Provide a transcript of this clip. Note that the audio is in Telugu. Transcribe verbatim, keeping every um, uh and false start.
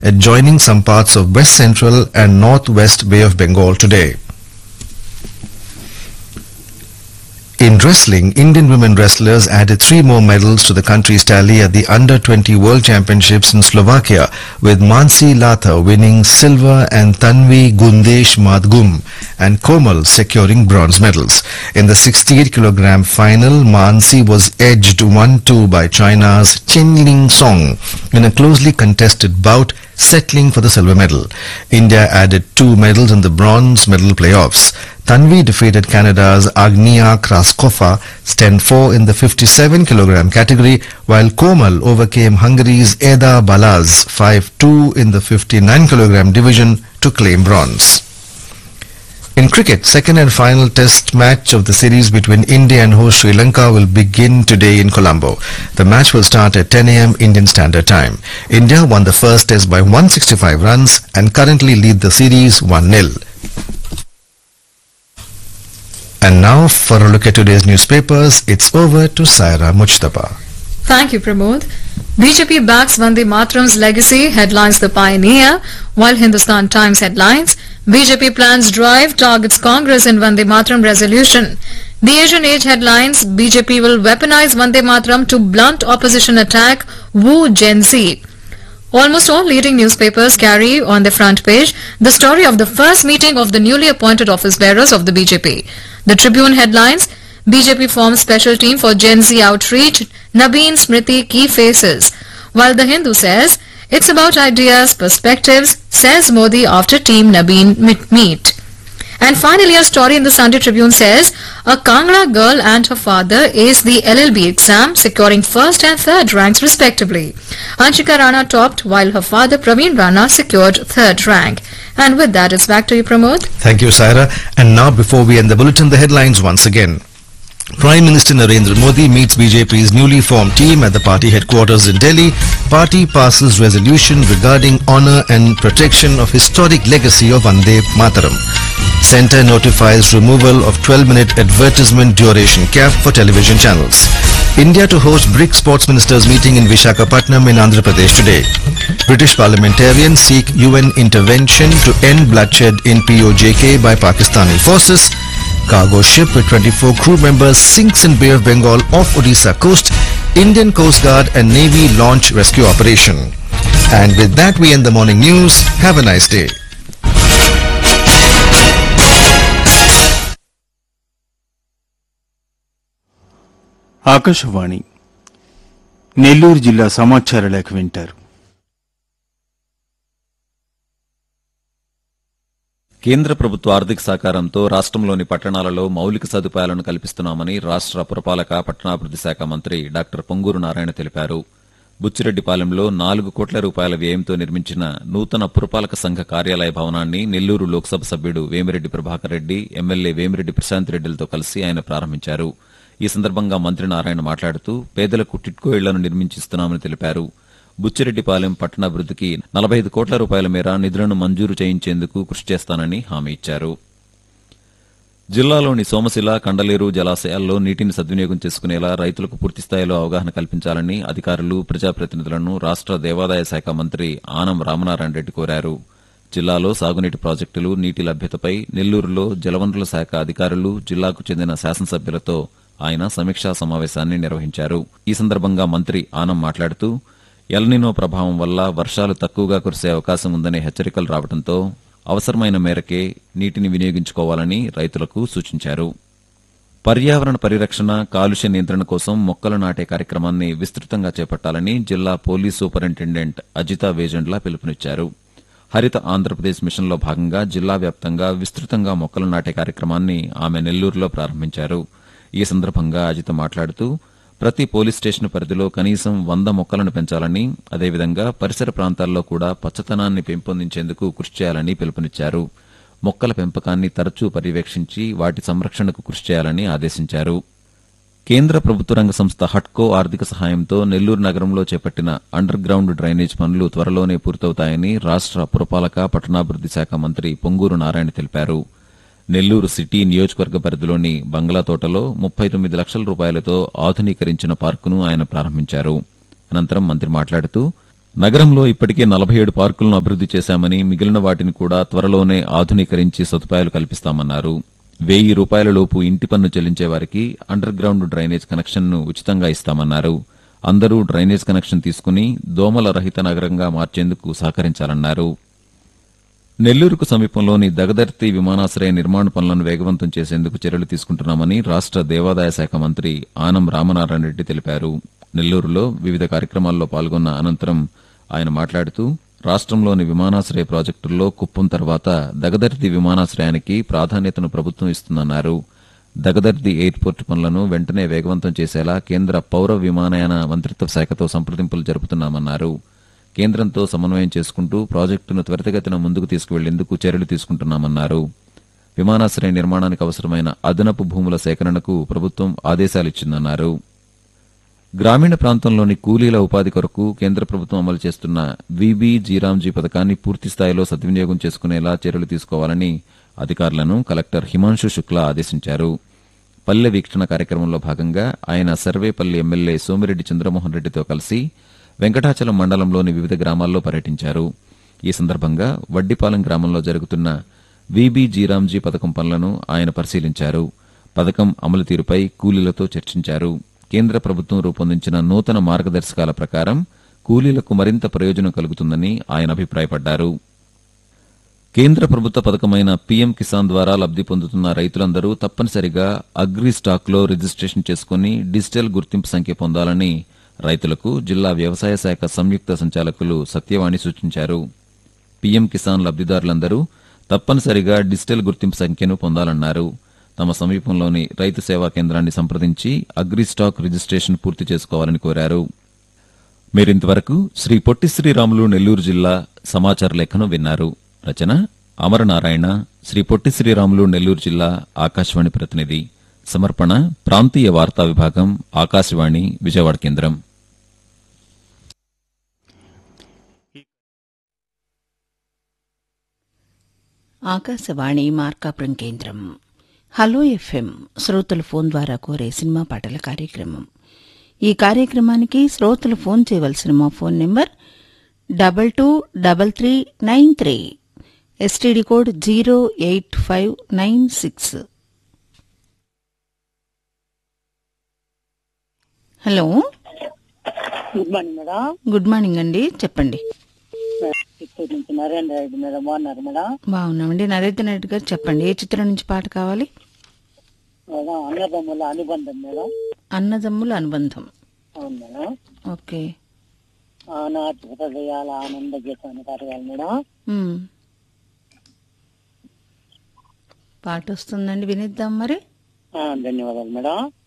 adjoining some parts of West Central and Northwest Bay of Bengal today. In wrestling, Indian women wrestlers added three more medals to the country's tally at the under twenty World Championships in Slovakia, with Mansi Latha winning silver and Tanvi Gundesh Madgum and Komal securing bronze medals. In the sixty-eight kilogram final, Mansi was edged one two by China's Chen Ling Song in a closely contested bout, settling for the silver medal. India added two medals in the bronze medal playoffs. Tanvi defeated Canada's Agnia Kraskova ten four in the fifty-seven kilogram category, while Komal overcame Hungary's Eda Balaz five two in the fifty-nine kilogram division to claim bronze. In cricket, second and final test match of the series between India and host Sri Lanka will begin today in Colombo. The match will start at ten a m Indian Standard Time. India won the first test by one hundred sixty-five runs and currently lead the series one nil. And now for a look at today's newspapers, it's over to Saira Mujtaba. Thank you, Pramod. B J P backs Vande Mataram's legacy, headlines The Pioneer, while Hindustan Times headlines B J P plans drive targets Congress in Vande Mataram resolution. The Asian Age headlines B J P will weaponize Vande Mataram to blunt opposition attack, woo Gen Z. Almost all leading newspapers carry on their front page the story of the first meeting of the newly appointed office bearers of the B J P. The Tribune headlines B J P forms special team for Gen Z outreach, Nabeen Smriti key faces, while The Hindu says it's about ideas, perspectives, says Modi after Team Nabeen meet. And finally, a story in the Sunday Tribune says a Kangra girl and her father aced the L L B exam, securing first and third ranks respectively. Anshika Rana topped, while her father Praveen Rana secured third rank. And with that, it's back to you, Pramod. Thank you, Saira. And now, before we end the bulletin, the headlines once again. Prime Minister Narendra Modi meets B J P's newly formed team at the party headquarters in Delhi. Party passes resolution regarding honour and protection of historic legacy of Vande Mataram. Centre notifies removal of twelve minute advertisement duration cap for television channels. India to host BRICS Sports Ministers meeting in Visakhapatnam in Andhra Pradesh today. British parliamentarians seek U N intervention to end bloodshed in P O J K by Pakistani forces. Cargo ship with twenty-four crew members sinks in Bay of Bengal off Odisha coast. Indian Coast Guard and Navy launch rescue operation. And with that, we end the morning news. Have a nice day. Akashvani Nellore జిల్లా సమాచార లేఖ వింటారు. కేంద్ర ప్రభుత్వ ఆర్థిక సహకారంతో రాష్ట్రంలోని పట్టణాలలో మౌలిక సదుపాయాలను కల్పిస్తున్నామని రాష్ట్ర పురపాలక పట్టణాభివృద్ది శాఖ మంత్రి డాక్టర్ పొంగూరు నారాయణ తెలిపారు. బుచ్చిరెడ్డిపాలెంలో నాలుగు కోట్ల రూపాయల వ్యయంతో నిర్మించిన నూతన పురపాలక సంఘ కార్యాలయ భవనాన్ని నెల్లూరు లోక్సభ సభ్యుడు వేమిరెడ్డి ప్రభాకర్ రెడ్డి, ఎమ్మెల్యే వేమిరెడ్డి ప్రశాంత్ రెడ్డిలతో కలిసి ఆయన ప్రారంభించారు. ఈ సందర్భంగా మంత్రి నారాయణ మాట్లాడుతూ పేదలకు టిట్కో ఇళ్లను నిర్మించిస్తున్నామని తెలిపారు. బుచ్చిరెడ్డిపాలెం పట్టణాభివృద్దికి నలభై ఐదు కోట్ల రూపాయల మేర నిధులను మంజూరు చేయించేందుకు కృషి చేస్తానని హామీ ఇచ్చారు. జిల్లాలోని సోమశిల, కండలేరు జలాశయాల్లో నీటిని సద్వినియోగం చేసుకునేలా రైతులకు పూర్తిస్థాయిలో అవగాహన కల్పించాలని అధికారులు, ప్రజాప్రతినిధులను రాష్ట్ర దేవాదాయ శాఖ మంత్రి ఆనం రామనారాయణ రెడ్డి కోరారు. జిల్లాలో సాగునీటి ప్రాజెక్టులు, నీటి లభ్యతపై నెల్లూరులో జలవనరుల శాఖ అధికారులు, జిల్లాకు చెందిన శాసనసభ్యులతో ఆయన సమీక్షా సమావేశాన్ని నిర్వహించారు. ఈ సందర్భంగా మంత్రి ఆనం మాట్లాడుతూ ఎల్నినో ప్రభావం వల్ల వర్షాలు తక్కువగా కురిసే అవకాశం ఉందనే హెచ్చరికలు రావడంతో అవసరమైన మేరకే నీటిని వినియోగించుకోవాలని రైతులకు సూచించారు. పర్యావరణ పరిరక్షణ, కాలుష్య నియంత్రణ కోసం మొక్కలు నాటే కార్యక్రమాన్ని విస్తృతంగా చేపట్టాలని జిల్లా పోలీస్ సూపరింటెండెంట్ అజితా వేజండ్ల పిలుపునిచ్చారు. హరిత ఆంధ్రప్రదేశ్ మిషన్లో భాగంగా జిల్లా వ్యాప్తంగా విస్తృతంగా మొక్కలు నాటే కార్యక్రమాన్ని ఆమె నెల్లూరులో ప్రారంభించారు. ఈ సందర్భంగా అజిత మాట్లాడుతూ ప్రతి పోలీస్ స్టేషన్ పరిధిలో కనీసం వంద మొక్కలను పెంచాలని, అదేవిధంగా పరిసర ప్రాంతాల్లో కూడా పచ్చతనాన్ని పెంపొందించేందుకు కృషి చేయాలని పిలుపునిచ్చారు. మొక్కల పెంపకాన్ని తరచూ పర్యవేక్షించి వాటి సంరక్షణకు కృషి చేయాలని ఆదేశించారు. కేంద్ర ప్రభుత్వ రంగ సంస్థ హట్కో ఆర్థిక సహాయంతో నెల్లూరు నగరంలో చేపట్టిన అండర్ గ్రౌండ్ డ్రైనేజ్ పనులు త్వరలోనే పూర్తవుతాయని రాష్ట్ర పురపాలక పట్టణాభివృద్ది శాఖ మంత్రి పొంగూరు నారాయణ తెలిపారు. నెల్లూరు సిటీ నియోజకవర్గ పరిధిలోని బంగ్లాతోటలో ముప్పై తొమ్మిది లక్షల రూపాయలతో ఆధునీకరించిన పార్కును ఆయన ప్రారంభించారు. అనంతరం మంత్రి మాట్లాడుతూ నగరంలో ఇప్పటికే నలభై ఏడు పార్కులను అభివృద్ది చేశామని మిగిలిన వాటిని కూడా త్వరలోనే ఆధునీకరించి సదుపాయాలు కల్పిస్తామన్నారు. వెయ్యి రూపాయల లోపు ఇంటి పన్ను చెల్లించే వారికి అండర్ గ్రౌండ్ డ్రైనేజ్ కనెక్షన్ను ఉచితంగా ఇస్తామన్నారు. అందరూ డ్రైనేజ్ కనెక్షన్ తీసుకుని దోమల రహిత నగరంగా మార్చేందుకు సహకరించాలన్నారు. నెల్లూరుకు సమీపంలోని దగదర్తి విమానాశ్రయ నిర్మాణ పనులను వేగవంతం చేసేందుకు చర్యలు తీసుకుంటున్నామని రాష్ట దేవాదాయ శాఖ మంత్రి ఆనం రామనారాయణ రెడ్డి తెలిపారు. నెల్లూరులో వివిధ కార్యక్రమాల్లో పాల్గొన్న అనంతరం ఆయన మాట్లాడుతూ రాష్టంలోని విమానాశ్రయ ప్రాజెక్టుల్లో కుప్పం తర్వాత దగదర్తి విమానాశ్రయానికి ప్రాధాన్యతను ప్రభుత్వం ఇస్తుందన్నారు. దగదర్తి ఎయిర్పోర్టు పనులను వెంటనే వేగవంతం చేసేలా కేంద్ర పౌర విమానయాన మంత్రిత్వ శాఖతో సంప్రదింపులు జరుపుతున్నామన్నారు. కేంద్రంతో సమన్వయం చేసుకుంటూ ప్రాజెక్టును త్వరితగతిన ముందుకు తీసుకువెళ్లేందుకు చర్యలు తీసుకుంటున్నామన్నారు. విమానాశ్రయ నిర్మాణానికి అవసరమైన అదనపు భూముల సేకరణకు ప్రభుత్వం ఆదేశాలిచ్చిందన్నారు. గ్రామీణ ప్రాంతంలోని కూలీల ఉపాధి కొరకు కేంద్ర ప్రభుత్వం అమలు చేస్తున్న వీబీ జీరాంజీ పథకాన్ని పూర్తిస్థాయిలో సద్వినియోగం చేసుకునేలా చర్యలు తీసుకోవాలని అధికారులను కలెక్టర్ హిమాంశు శుక్లా ఆదేశించారు. పల్లె వీక్షణ కార్యక్రమంలో భాగంగా ఆయన సర్వేపల్లి ఎమ్మెల్యే సోమిరెడ్డి చంద్రమోహన్ రెడ్డితో కలిసి వెంకటాచలం మండలంలోని వివిధ గ్రామాల్లో పర్యటించారు. ఈ సందర్భంగా వడ్డిపాలెం గ్రామంలో జరుగుతున్న వీబీ జీరాంజీ పథకం పనులను ఆయన పరిశీలించారు. పథకం అమలు తీరుపై కూలీలతో చర్చించారు. కేంద్ర ప్రభుత్వం రూపొందించిన నూతన మార్గదర్శకాల ప్రకారం కూలీలకు మరింత ప్రయోజనం కలుగుతుందని ఆయన అభిప్రాయపడ్డారు. కేంద్ర ప్రభుత్వ పథకమైన పీఎం కిసాన్ ద్వారా లబ్ది పొందుతున్న రైతులందరూ తప్పనిసరిగా అగ్రి స్టాక్లో రిజిస్ట్రేషన్ చేసుకుని డిజిటల్ గుర్తింపు సంఖ్య పొందాలని రైతులకు జిల్లా వ్యవసాయ శాఖ సంయుక్త సంచాలకులు సత్యవాణి సూచించారు. పీఎం కిసాన్ లబ్దిదారులందరూ తప్పనిసరిగా డిజిటల్ గుర్తింపు సంఖ్యను పొందాలన్నారు. తమ సమీపంలోని రైతు సేవా కేంద్రాన్ని సంప్రదించి అగ్రి స్టాక్ రిజిస్ట్రేషన్ పూర్తి చేసుకోవాలని కోరారు. మీరింతవరకు శ్రీ పొట్టి శ్రీరాములు నెల్లూరు జిల్లా సమాచార లేఖను విన్నారు. రచన అమరనారాయణ, శ్రీ పొట్టి శ్రీరాములు నెల్లూరు జిల్లా ఆకాశవాణి ప్రతినిధి. సమర్పణ ప్రాంతీయ వార్తా విభాగం, ఆకాశవాణి విజయవాడ కేంద్రం. ఆకాశవాణి మార్కాపురం కేంద్రం. హలో ఎఫ్ఎం శ్రోతలు ఫోన్ ద్వారా కోరే సినిమా పాటల కార్యక్రమం. ఈ కార్యక్రమానికి శ్రోతలు ఫోన్ చేయవలసిన మా phone number double two double three nine three, STD code zero eight five nine six. Hello, good morning madam. Good morning అండి, చెప్పండి. చిత్తూరు నుంచి నరేంద్ర రెడ్డి మేడం. బాగున్నారు మేడం? బాగున్నామండి. నరేంద్ర రెడ్డి గారు చెప్పండి, ఏ చిత్రం నుంచి పాట కావాలి? మేడం అన్నదమ్ముల అనుబంధం మేడం. అన్నదమ్ముల అనుబంధం. అవును మేడం. ఓకే. ఆనాటి హృదయాల ఆనంద గీతాన్ని పాడగాలి మేడం. మ్మ్. పాట వస్తుందండి, వినిద్దాం మరి. ధన్యవాదాలు మేడం.